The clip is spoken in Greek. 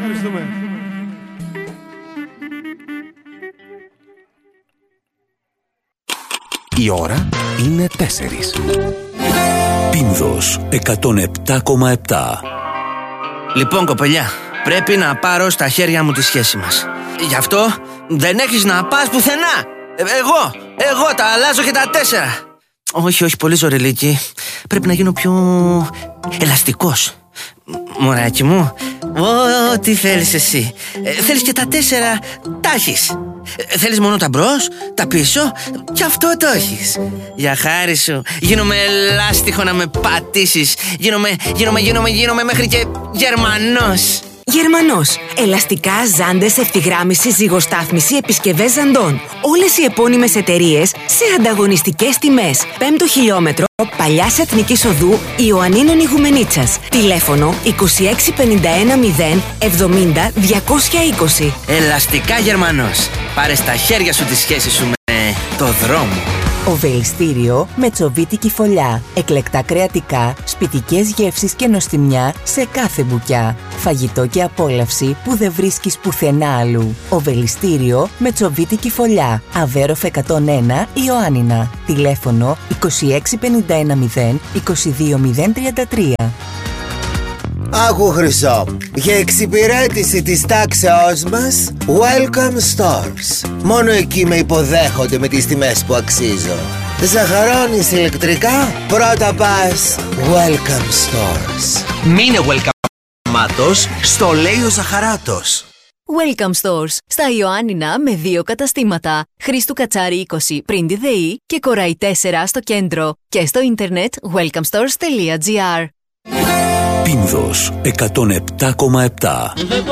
Ευχαριστούμε. Η ώρα είναι 4. Πίνδος 107,7. Λοιπόν, κοπελιά, πρέπει να πάρω στα χέρια μου τη σχέση μας. Γι' αυτό δεν έχεις να πας πουθενά. Εγώ τα αλλάζω και τα 4. Όχι, πολύ ζωρελίκη. Πρέπει να γίνω πιο ελαστικός. Μωράκι μου, ό,τι θέλεις εσύ. Θέλεις και τα 4, τα έχεις. Θέλεις μόνο τα μπρος, τα πίσω, και αυτό το έχεις. Για χάρη σου, γίνομαι ελάστιχο να με πατήσεις. Γίνομαι μέχρι και Γερμανός. Γερμανός. Ελαστικά, ζάντες, ευθυγράμμιση, ζυγοστάθμιση, επισκευές ζαντών. Όλες οι επώνυμες εταιρείες σε ανταγωνιστικές τιμές. 5ο χιλιόμετρο, Παλιάς Εθνικής Οδού, Ιωαννίνων Ιγουμενίτσας. Τηλέφωνο 2651 0 70 220. Ελαστικά Γερμανός. Πάρε στα χέρια σου τη σχέση σου με το δρόμο. Οβελιστήριο με τσοβίτικη φωλιά. Εκλεκτά κρεατικά, σπιτικές γεύσεις και νοστιμιά σε κάθε μπουκιά. Φαγητό και απόλαυση που δεν βρίσκεις πουθενά αλλού. Οβελιστήριο με τσοβίτικη φωλιά. Αβέροφ 101 Ιωάννινα. Τηλέφωνο 2651 0 22 033. Άκου Χρυσό, για εξυπηρέτηση της τάξεώς μας, Welcome Stores. Μόνο εκεί με υποδέχονται με τις τιμές που αξίζω. Ζαχαρώνεις ηλεκτρικά, πρώτα πας Welcome Stores. Μείνε welcome στο λέει ο Ζαχαράτος. Welcome Stores, στα Ιωάννινα με 2 καταστήματα. Χρήστου Κατσάρη 20 πριν τη ΔΕΗ και Κοραή 4 στο κέντρο. Και στο ίντερνετ welcomestores.gr. Πίνδος 107,7.